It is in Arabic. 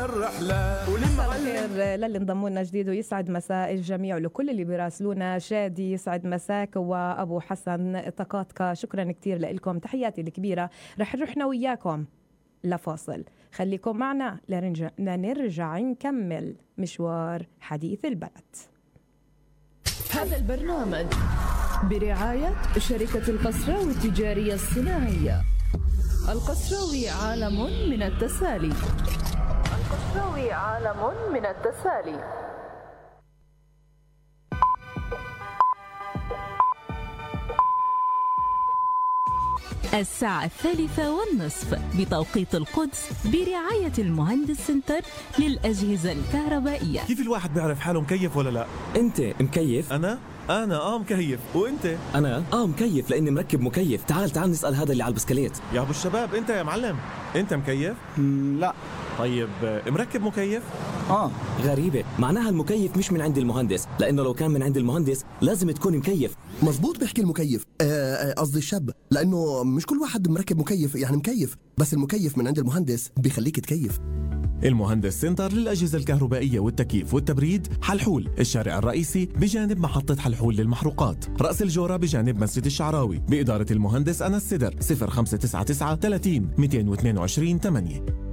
هالرحلة. مساء الخير للي انضموا لنا جديد ويسعد مساء الجميع ولكل اللي بيراسلونا. شادي يسعد مساك وأبو حسن طقاتك، شكرا كتير لكم، تحياتي الكبيرة. رح نروحنا وياكم لفاصل، خليكم معنا لنرجع نكمل مشوار حديث البلد. هذا البرنامج برعاية شركة القسراوي التجارية الصناعية. القسراوي عالم من التسالي. القسراوي عالم من التسالي. الساعة 3:30 بتوقيت القدس برعاية المهندس سنتر للأجهزة الكهربائية. كيف الواحد بيعرف حاله مكيف ولا لا؟ انت مكيف؟ أنا مكيف. وانت؟ انا مكيف لاني مركب مكيف. تعال نسأل هذا اللي على البسكليت. يا ابو الشباب، انت يا معلم، انت مكيف؟ لا. طيب مركب مكيف؟ غريبة، معناها المكيف مش من عند المهندس، لانه لو كان من عند المهندس لازم تكون مكيف. مزبوط بيحكي المكيف، قصدي الشاب، لانه مش كل واحد مركب مكيف يعني مكيف، بس المكيف من عند المهندس بيخليك تكيف. المهندس سنتر للأجهزة الكهربائية والتكييف والتبريد، حلحول، الشارع الرئيسي بجانب محطة حلحول للمحروقات، رأس الجورة بجانب مسجد الشعراوي، بإدارة المهندس أنس سدر. 0599 30 222 8.